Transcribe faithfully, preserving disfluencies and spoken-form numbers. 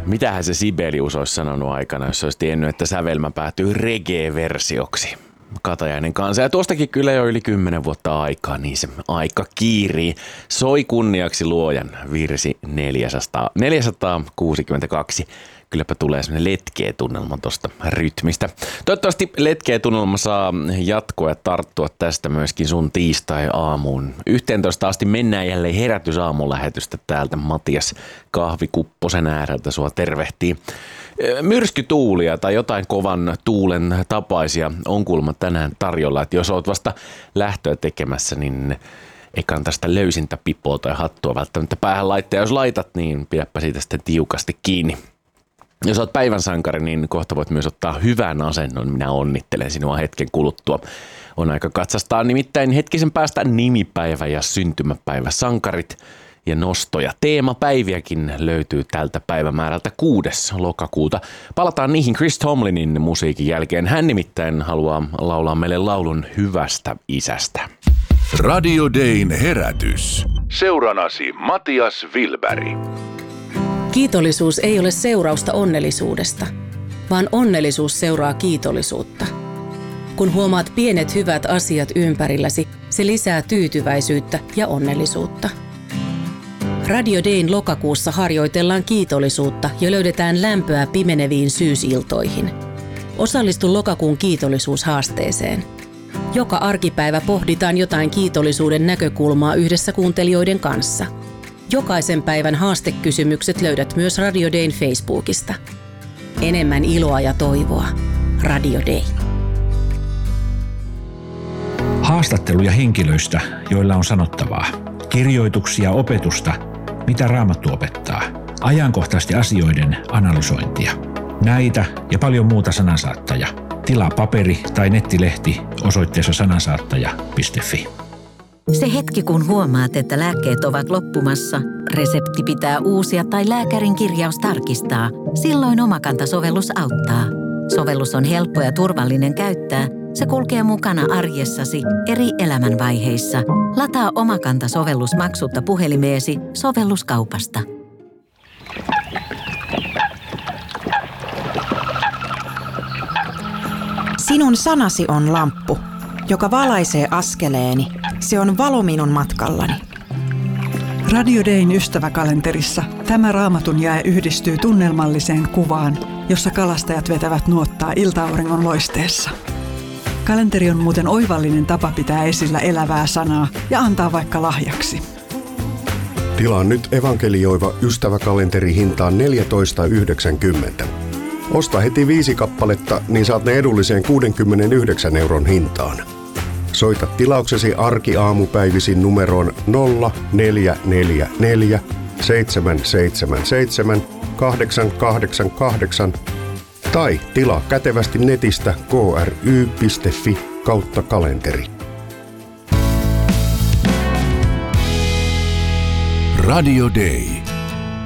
Mitähän se Sibelius olisi sanonut aikana, jos olisi tiennyt, että sävelmä päätyy reggae-versioksi Katajainen kanssa. Ja tuostakin kyllä jo yli kymmenen vuotta aikaa, niin se aika kiirii. Soi kunniaksi luojan virsi neljäsataa, neljäsataakuusikymmentäkaksi. Kylläpä tulee semmoinen letkeä tunnelma tuosta rytmistä. Toivottavasti letkeä tunnelma saa jatkoa ja tarttua tästä myöskin sun tiistai-aamuun. yhteentoista asti mennään jälleen herätysaamun lähetystä täältä. Matias kahvikupposen ääreltä sua tervehtii. Myrskytuulia tai jotain kovan tuulen tapaisia on kuulemma tänään tarjolla. Että jos oot vasta lähtöä tekemässä, niin ei kannata sitä löysintä pipoa tai hattua välttämättä päähän laittaa. Jos laitat, niin pidäpä siitä sitten tiukasti kiinni. Jos olet päivän sankari, niin kohta voit myös ottaa hyvän asennon. Minä onnittelen sinua hetken kuluttua. On aika katsastaa nimittäin hetkisen päästä nimipäivä ja syntymäpäivä sankarit ja nostoja. Teemapäiviäkin löytyy tältä päivämäärältä kuudes lokakuuta. Palataan niihin Chris Tomlinin musiikin jälkeen. Hän nimittäin haluaa laulaa meille laulun hyvästä isästä. Radio Dayn herätys. Seuranasi Matias Wilberg. Kiitollisuus ei ole seurausta onnellisuudesta, vaan onnellisuus seuraa kiitollisuutta. Kun huomaat pienet hyvät asiat ympärilläsi, se lisää tyytyväisyyttä ja onnellisuutta. Radio Dayn lokakuussa harjoitellaan kiitollisuutta ja löydetään lämpöä pimeneviin syysiltoihin. Osallistu lokakuun kiitollisuushaasteeseen. Joka arkipäivä pohditaan jotain kiitollisuuden näkökulmaa yhdessä kuuntelijoiden kanssa. Jokaisen päivän haastekysymykset löydät myös Radio Dayn Facebookista. Enemmän iloa ja toivoa. Radio Day. Haastatteluja henkilöistä, joilla on sanottavaa. Kirjoituksia, opetusta, mitä Raamattu opettaa. Ajankohtaisesti asioiden analysointia. Näitä ja paljon muuta Sanansaattaja. Tilaa paperi- tai nettilehti osoitteessa sanansaattaja piste fi. Se hetki, kun huomaat, että lääkkeet ovat loppumassa, resepti pitää uusia tai lääkärin kirjaus tarkistaa, silloin Omakanta-sovellus auttaa. Sovellus on helppo ja turvallinen käyttää. Se kulkee mukana arjessasi eri elämänvaiheissa. Lataa Omakanta-sovellus maksutta puhelimeesi sovelluskaupasta. Sinun sanasi on lamppu, joka valaisee askeleeni. Se on valo minun matkallani. Radio Dayn ystäväkalenterissa tämä raamatun jae yhdistyy tunnelmalliseen kuvaan, jossa kalastajat vetävät nuottaa ilta-auringon loisteessa. Kalenteri on muuten oivallinen tapa pitää esillä elävää sanaa ja antaa vaikka lahjaksi. Tilaa nyt evankelioiva ystäväkalenteri hintaan neljätoista yhdeksänkymmentä. Osta heti viisi kappaletta, niin saat ne edulliseen kuudenkymmenenyhdeksän euron hintaan. Soita tilauksesi arki-aamupäivisin numeroon nolla neljä neljä neljä seitsemän seitsemän seitsemän kahdeksan kahdeksan kahdeksan tai tilaa kätevästi netistä k r y piste f i kautta kalenteri. Radio Day.